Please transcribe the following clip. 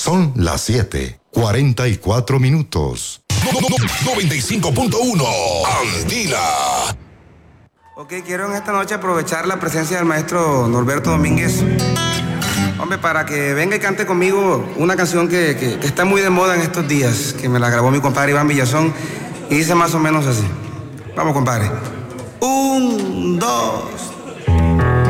Son las 7:44. 95.1 Andina. Ok, quiero en esta noche aprovechar la presencia del maestro Norberto Domínguez. Hombre, para que venga y cante conmigo una canción que está muy de moda en estos días, que me la grabó mi compadre Iván Villazón, y dice más o menos así. Vamos, compadre. 1, 2,